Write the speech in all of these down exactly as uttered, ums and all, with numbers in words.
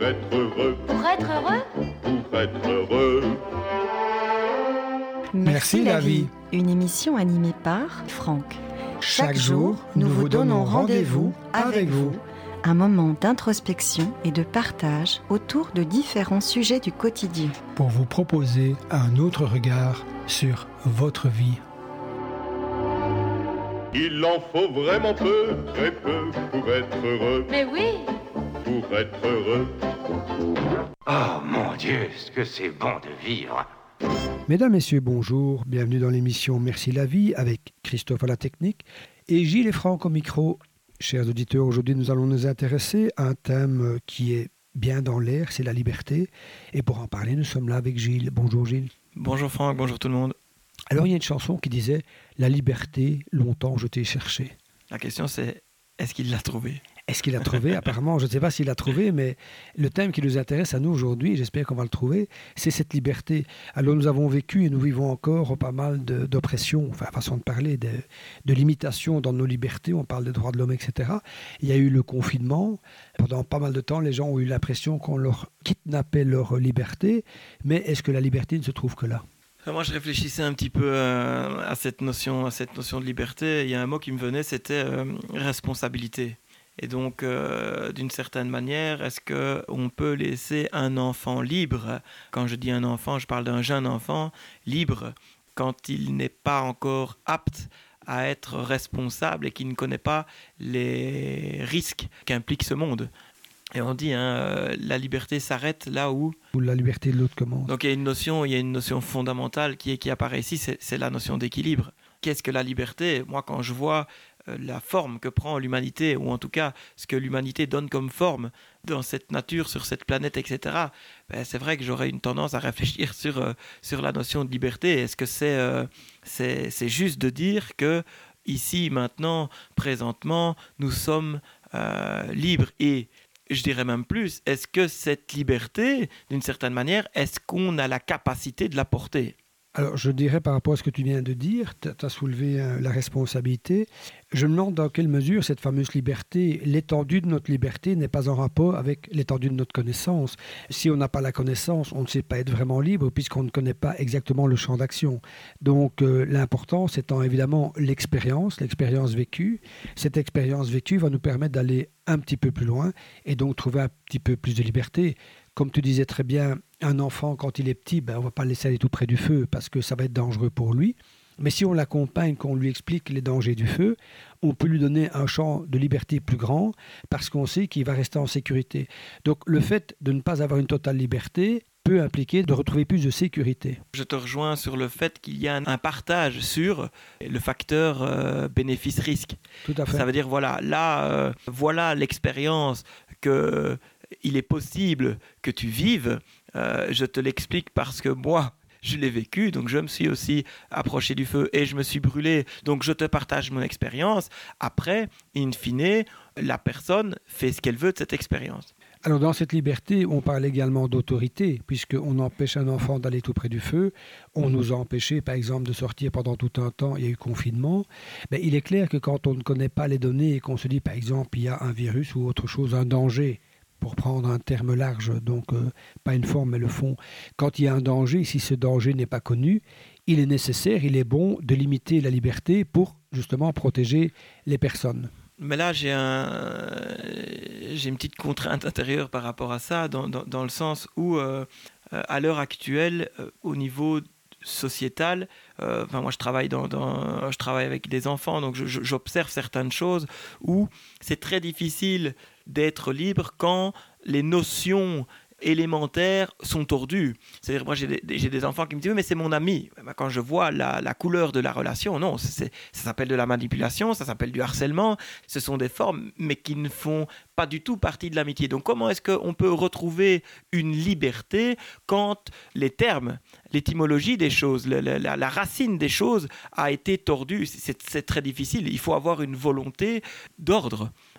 Être heureux. Pour être heureux. Pour être heureux. Merci la vie. Une émission animée par Franck. Chaque jour, nous vous donnons rendez-vous avec vous. Un moment d'introspection et de partage autour de différents sujets du quotidien. Pour vous proposer un autre regard sur votre vie. Il en faut vraiment peu, très peu, pour être heureux. Mais oui. Pour être heureux. Oh mon Dieu, ce que c'est bon de vivre. Mesdames, Messieurs, bonjour. Bienvenue dans l'émission Merci la vie avec Christophe à la technique et Gilles et Franck au micro. Chers auditeurs, aujourd'hui nous allons nous intéresser à un thème qui est bien dans l'air, c'est la liberté. Et pour en parler, nous sommes là avec Gilles. Bonjour Gilles. Bonjour Franck, bonjour tout le monde. Alors il y a une chanson qui disait « La liberté, longtemps je t'ai cherché ». La question c'est, est-ce qu'il l'a trouvée ? Est-ce qu'il l'a trouvé ? Apparemment, je ne sais pas s'il l'a trouvé, mais le thème qui nous intéresse à nous aujourd'hui, j'espère qu'on va le trouver, c'est cette liberté. Alors nous avons vécu et nous vivons encore pas mal de, d'oppression, enfin façon de parler, de, de limitations dans nos libertés, on parle des droits de l'homme, et cetera. Il y a eu le confinement, pendant pas mal de temps, les gens ont eu l'impression qu'on leur kidnappait leur liberté, mais est-ce que la liberté ne se trouve que là ? Moi, je réfléchissais un petit peu euh, à cette notion, à cette notion de liberté. Il y a un mot qui me venait, c'était euh, responsabilité. Et donc, euh, d'une certaine manière, est-ce qu'on peut laisser un enfant libre ? Quand je dis un enfant, je parle d'un jeune enfant libre, quand il n'est pas encore apte à être responsable et qu'il ne connaît pas les risques qu'implique ce monde. Et on dit, hein, euh, la liberté s'arrête là où... Où la liberté de l'autre commence. Donc il y a une notion, il y a une notion fondamentale qui, est, qui apparaît ici, c'est, c'est la notion d'équilibre. Qu'est-ce que la liberté ? Moi, quand je vois euh, la forme que prend l'humanité, ou en tout cas ce que l'humanité donne comme forme dans cette nature, sur cette planète, et cetera, ben, c'est vrai que j'aurais une tendance à réfléchir sur, euh, sur la notion de liberté. Est-ce que c'est, euh, c'est, c'est juste de dire que ici, maintenant, présentement, nous sommes euh, libres et... Je dirais même plus, est-ce que cette liberté, d'une certaine manière, est-ce qu'on a la capacité de la porter ? Alors, je dirais par rapport à ce que tu viens de dire, tu as soulevé euh, la responsabilité. Je me demande dans quelle mesure cette fameuse liberté, l'étendue de notre liberté n'est pas en rapport avec l'étendue de notre connaissance. Si on n'a pas la connaissance, on ne sait pas être vraiment libre puisqu'on ne connaît pas exactement le champ d'action. Donc, euh, l'important, c'est évidemment l'expérience, l'expérience vécue. Cette expérience vécue va nous permettre d'aller un petit peu plus loin et donc trouver un petit peu plus de liberté. Comme tu disais très bien, un enfant, quand il est petit, ben, on ne va pas le laisser aller tout près du feu parce que ça va être dangereux pour lui. Mais si on l'accompagne, qu'on lui explique les dangers du feu, on peut lui donner un champ de liberté plus grand parce qu'on sait qu'il va rester en sécurité. Donc le fait de ne pas avoir une totale liberté peut impliquer de retrouver plus de sécurité. Je te rejoins sur le fait qu'il y a un partage sur le facteur euh, bénéfice-risque. Tout à fait. Ça veut dire, voilà, là, euh, voilà l'expérience que... il est possible que tu vives, euh, je te l'explique parce que moi, je l'ai vécu, donc je me suis aussi approché du feu et je me suis brûlé, donc je te partage mon expérience. Après, in fine, la personne fait ce qu'elle veut de cette expérience. Alors dans cette liberté, on parle également d'autorité, puisqu'on empêche un enfant d'aller tout près du feu. On nous a empêché, par exemple, de sortir pendant tout un temps, il y a eu confinement. Mais il est clair que quand on ne connaît pas les données et qu'on se dit, par exemple, il y a un virus ou autre chose, un danger, pour prendre un terme large, donc euh, pas une forme mais le fond. Quand il y a un danger, si ce danger n'est pas connu, il est nécessaire, il est bon de limiter la liberté pour justement protéger les personnes. Mais là, j'ai, un, j'ai une petite contrainte intérieure par rapport à ça, dans, dans, dans le sens où, euh, à l'heure actuelle, euh, au niveau sociétal, euh, enfin moi je travaille dans, dans je travaille avec des enfants, donc je, je, j'observe certaines choses où c'est très difficile d'être libre quand les notions élémentaires sont tordues. C'est-à-dire, moi, j'ai des, j'ai des enfants qui me disent « Oui, mais c'est mon ami. » Quand je vois la, la couleur de la relation, non, c'est, ça s'appelle de la manipulation, ça s'appelle du harcèlement. Ce sont des formes, mais qui ne font pas du tout partie de l'amitié. Donc, comment est-ce qu'on peut retrouver une liberté quand les termes, l'étymologie des choses, la, la, la racine des choses a été tordue ? C'est, c'est très difficile. Il faut avoir une volonté d'ordre.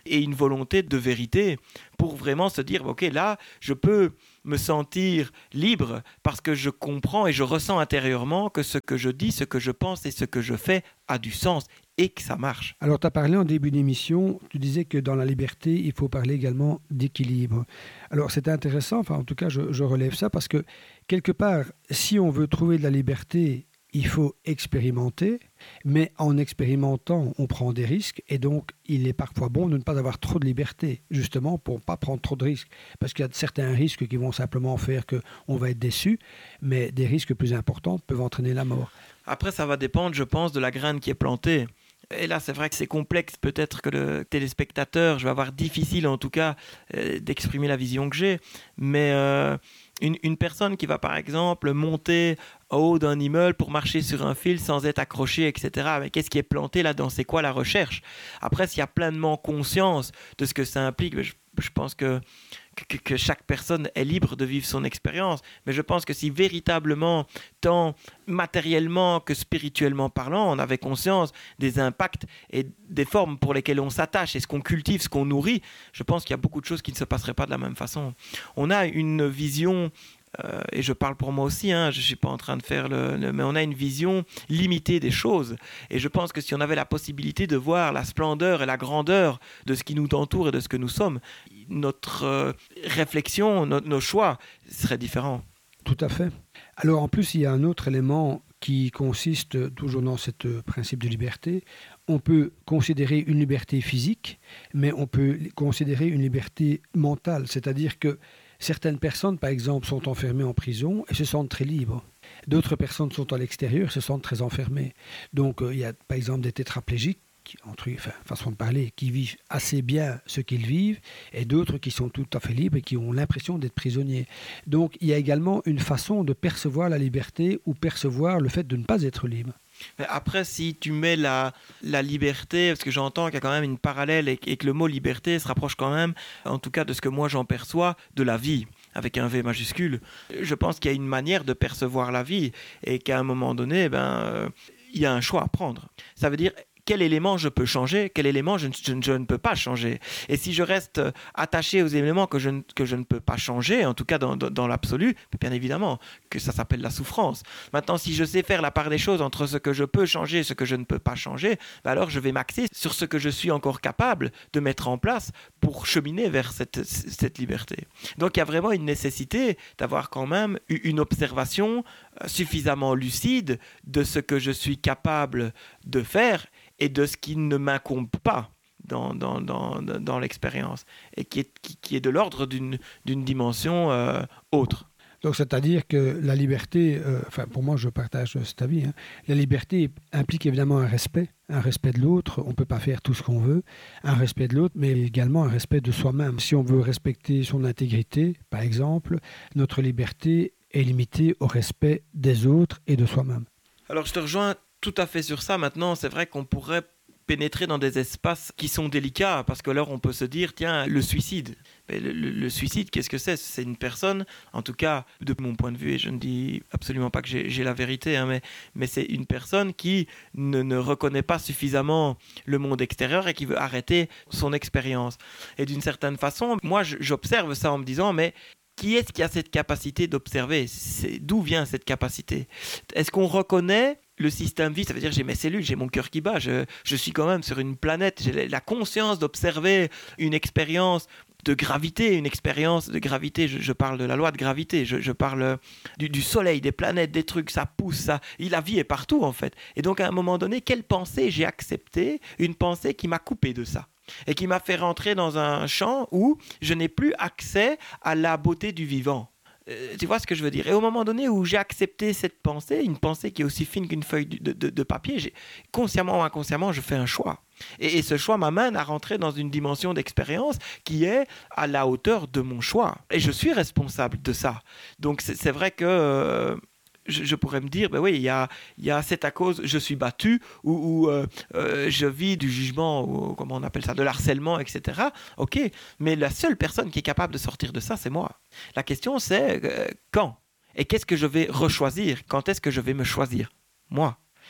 et une volonté de vérité pour vraiment se dire, ok, là, je peux me sentir libre parce que je comprends et je ressens intérieurement que ce que je dis, ce que je pense et ce que je fais a du sens et que ça marche. Alors, tu as parlé en début d'émission, tu disais que dans la liberté, il faut parler également d'équilibre. Alors, c'est intéressant, enfin, en tout cas, je, je relève ça parce que, quelque part, si on veut trouver de la liberté, il faut expérimenter, mais en expérimentant, on prend des risques et donc il est parfois bon de ne pas avoir trop de liberté, justement pour ne pas prendre trop de risques. Parce qu'il y a certains risques qui vont simplement faire qu'on va être déçu, mais des risques plus importants peuvent entraîner la mort. Après, ça va dépendre, je pense, de la graine qui est plantée. Et là, c'est vrai que c'est complexe. Peut-être que le téléspectateur, je vais avoir difficile en tout cas euh, d'exprimer la vision que j'ai, mais... Euh, Une, une personne qui va par exemple monter au haut d'un immeuble pour marcher sur un fil sans être accroché, et cetera. Mais qu'est-ce qui est planté là-dedans? C'est quoi la recherche? Après, s'il y a pleinement conscience de ce que ça implique, je, je pense que, que, que chaque personne est libre de vivre son expérience. Mais je pense que si véritablement, tant matériellement que spirituellement parlant, on avait conscience des impacts et des formes pour lesquelles on s'attache et ce qu'on cultive, ce qu'on nourrit, je pense qu'il y a beaucoup de choses qui ne se passeraient pas de la même façon. On a une vision... Euh, et je parle pour moi aussi, hein, je ne suis pas en train de faire le, le... Mais on a une vision limitée des choses. Et je pense que si on avait la possibilité de voir la splendeur et la grandeur de ce qui nous entoure et de ce que nous sommes, notre euh, réflexion, no- nos choix seraient différents. Tout à fait. Alors en plus, il y a un autre élément qui consiste toujours dans ce principe de liberté. On peut considérer une liberté physique, mais on peut considérer une liberté mentale, c'est-à-dire que certaines personnes, par exemple, sont enfermées en prison et se sentent très libres. D'autres personnes sont à l'extérieur et se sentent très enfermées. Donc, euh, il y a, par exemple, des tétraplégiques, qui, entre, enfin, façon de parler, qui vivent assez bien ce qu'ils vivent, et d'autres qui sont tout à fait libres et qui ont l'impression d'être prisonniers. Donc, il y a également une façon de percevoir la liberté ou percevoir le fait de ne pas être libre. Mais après, si tu mets la, la liberté, parce que j'entends qu'il y a quand même une parallèle et, et que le mot liberté se rapproche quand même, en tout cas de ce que moi j'en perçois, de la vie, avec un V majuscule. Je pense qu'il y a une manière de percevoir la vie et qu'à un moment donné, ben, euh, il y a un choix à prendre. Ça veut dire... Quel élément je peux changer, quel élément je, je, je ne peux pas changer. Et si je reste attaché aux éléments que je, ne, que je ne peux pas changer, en tout cas dans, dans, dans l'absolu, bien évidemment que ça s'appelle la souffrance. Maintenant, si je sais faire la part des choses entre ce que je peux changer et ce que je ne peux pas changer, ben alors je vais m'axer sur ce que je suis encore capable de mettre en place pour cheminer vers cette, cette liberté. Donc il y a vraiment une nécessité d'avoir quand même une observation suffisamment lucide de ce que je suis capable de faire et de ce qui ne m'incombe pas dans, dans, dans, dans l'expérience, et qui est, qui, qui est de l'ordre d'une, d'une dimension euh, autre. Donc, c'est-à-dire que la liberté, euh, enfin, pour moi, je partage cet avis, hein, la liberté implique évidemment un respect, un respect de l'autre. On ne peut pas faire tout ce qu'on veut, un respect de l'autre, mais également un respect de soi-même. Si on veut respecter son intégrité, par exemple, notre liberté est limitée au respect des autres et de soi-même. Alors, je te rejoins tout à fait sur ça. Maintenant, c'est vrai qu'on pourrait pénétrer dans des espaces qui sont délicats, parce que là, on peut se dire, tiens, le suicide. Mais le, le, le suicide, qu'est-ce que c'est? C'est une personne, en tout cas, de mon point de vue, et je ne dis absolument pas que j'ai, j'ai la vérité, hein, mais, mais c'est une personne qui ne, ne reconnaît pas suffisamment le monde extérieur et qui veut arrêter son expérience. Et d'une certaine façon, moi, j'observe ça en me disant, mais qui est-ce qui a cette capacité d'observer? C'est, d'où vient cette capacité? Est-ce qu'on reconnaît le système vie? Ça veut dire j'ai mes cellules, j'ai mon cœur qui bat, je, je suis quand même sur une planète, j'ai la conscience d'observer une expérience de gravité, une expérience de gravité, je, je parle de la loi de gravité, je, je parle du, du soleil, des planètes, des trucs, ça pousse, ça, la vie est partout en fait. Et donc à un moment donné, quelle pensée j'ai accepté? Une pensée qui m'a coupé de ça et qui m'a fait rentrer dans un champ où je n'ai plus accès à la beauté du vivant. Euh, tu vois ce que je veux dire? Et au moment donné où j'ai accepté cette pensée, une pensée qui est aussi fine qu'une feuille de, de, de papier, j'ai, consciemment ou inconsciemment, je fais un choix. Et, et ce choix m'amène à rentrer dans une dimension d'expérience qui est à la hauteur de mon choix. Et je suis responsable de ça. Donc c'est, c'est vrai que... Euh, Je, je pourrais me dire, ben oui, il y a, il y a c'est à cause, je suis battu, ou, ou euh, euh, je vis du jugement, ou comment on appelle ça, de l'harcèlement, et cetera. Ok, mais la seule personne qui est capable de sortir de ça, c'est moi. La question, c'est euh, quand? Et qu'est-ce que je vais rechoisir? Quand est-ce que je vais me choisir? Moi.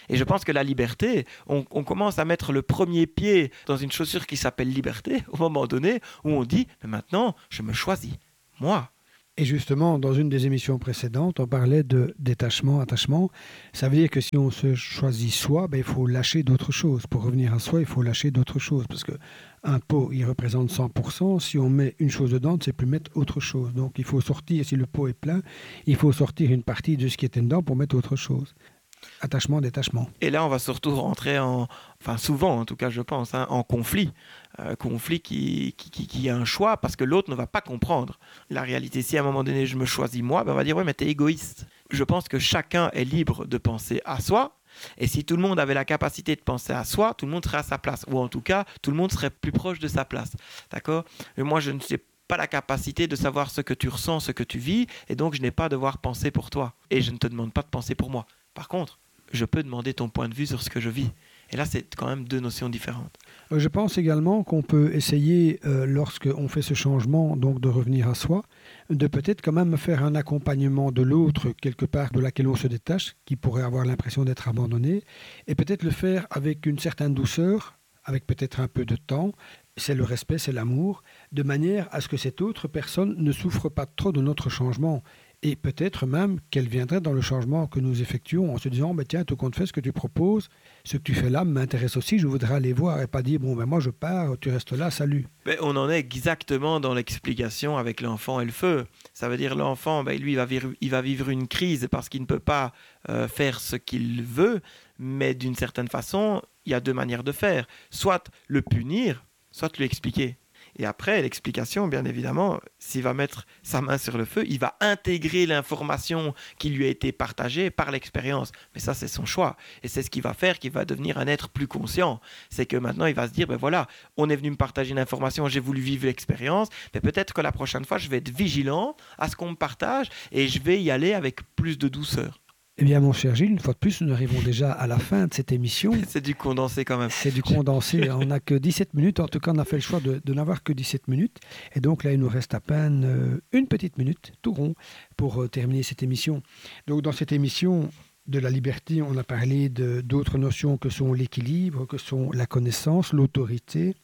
Et je pense que la liberté, on, on commence à mettre le premier pied dans une chaussure qui s'appelle liberté au moment donné où on dit « mais maintenant, je me choisis, moi ». Et justement, dans une des émissions précédentes, on parlait de détachement, attachement. Ça veut dire que si on se choisit soi, ben, il faut lâcher d'autres choses. Pour revenir à soi, il faut lâcher d'autres choses. Parce qu'un pot, il représente cent pour cent. Si on met une chose dedans, c'est plus mettre autre chose. Donc il faut sortir, si le pot est plein, il faut sortir une partie de ce qui était dedans pour mettre autre chose. Attachement, détachement. Et là, on va surtout rentrer en, enfin souvent en tout cas je pense, hein, en conflit. Euh, conflit qui, qui, qui, qui a un choix parce que l'autre ne va pas comprendre. La réalité, si à un moment donné je me choisis moi, ben on va dire ouais mais t'es égoïste. Je pense que chacun est libre de penser à soi. Et si tout le monde avait la capacité de penser à soi, tout le monde serait à sa place. Ou en tout cas, tout le monde serait plus proche de sa place. D'accord ? Et moi, je ne sais pas la capacité de savoir ce que tu ressens, ce que tu vis, et donc je n'ai pas à devoir penser pour toi. Et je ne te demande pas de penser pour moi. Par contre, je peux demander ton point de vue sur ce que je vis. Et là, c'est quand même deux notions différentes. Je pense également qu'on peut essayer, euh, lorsqu'on fait ce changement, donc de revenir à soi, de peut-être quand même faire un accompagnement de l'autre, quelque part de laquelle on se détache, qui pourrait avoir l'impression d'être abandonné, et peut-être le faire avec une certaine douceur, avec peut-être un peu de temps. C'est le respect, c'est l'amour, de manière à ce que cette autre personne ne souffre pas trop de notre changement. Et peut-être même qu'elle viendrait dans le changement que nous effectuons en se disant bah, « Tiens, tout compte fait, ce que tu proposes, ce que tu fais là m'intéresse aussi, je voudrais aller voir. » Et pas dire « Bon, ben moi je pars, tu restes là, salut. » Mais on en est exactement dans l'explication avec l'enfant et le feu. Ça veut dire l'enfant, ben, lui, il va, vivre, il va vivre une crise parce qu'il ne peut pas euh, faire ce qu'il veut, mais d'une certaine façon, il y a deux manières de faire. Soit le punir, soit lui expliquer. Et après, l'explication, bien évidemment, s'il va mettre sa main sur le feu, il va intégrer l'information qui lui a été partagée par l'expérience. Mais ça, c'est son choix. Et c'est ce qui va faire qu'il va devenir un être plus conscient. C'est que maintenant, il va se dire, ben voilà, on est venu me partager une information, j'ai voulu vivre l'expérience, mais peut-être que la prochaine fois, je vais être vigilant à ce qu'on me partage et je vais y aller avec plus de douceur. Eh bien, mon cher Gilles, une fois de plus, nous arrivons déjà à la fin de cette émission. C'est du condensé quand même. C'est du condensé. On n'a que dix-sept minutes. En tout cas, on a fait le choix de, de n'avoir que dix-sept minutes. Et donc là, il nous reste à peine euh, une petite minute, tout rond, pour euh, terminer cette émission. Donc, dans cette émission de la liberté, on a parlé de, d'autres notions que sont l'équilibre, que sont la connaissance, l'autorité,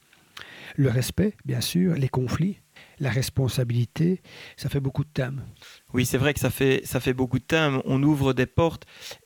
le respect, bien sûr, les conflits, la responsabilité. Ça fait beaucoup de thèmes. Oui, c'est vrai que ça fait, ça fait beaucoup de thèmes. On ouvre des portes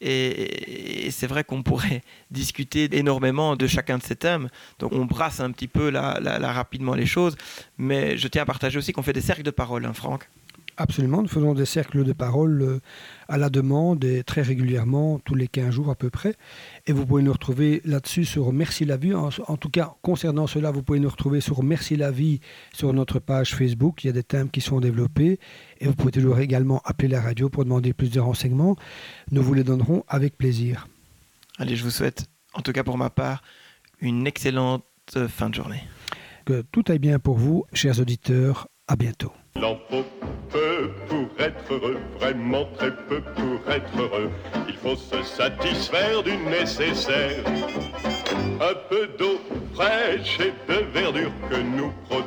et, et c'est vrai qu'on pourrait discuter énormément de chacun de ces thèmes. Donc on brasse un petit peu là, là, là rapidement les choses. Mais je tiens à partager aussi qu'on fait des cercles de parole, hein, Franck. Absolument, nous faisons des cercles de parole à la demande et très régulièrement, tous les quinze jours à peu près. Et vous pouvez nous retrouver là-dessus sur Merci la Vie. En, en tout cas, concernant cela, vous pouvez nous retrouver sur Merci la Vie sur notre page Facebook. Il y a des thèmes qui sont développés. Et vous pouvez toujours également appeler la radio pour demander plus de renseignements. Nous vous les donnerons avec plaisir. Allez, je vous souhaite, en tout cas pour ma part, une excellente fin de journée. Que tout aille bien pour vous, chers auditeurs. À bientôt. Il en faut peu pour être heureux, vraiment très peu pour être heureux. Il faut se satisfaire du nécessaire. Un peu d'eau fraîche et de verdure que nous produisons.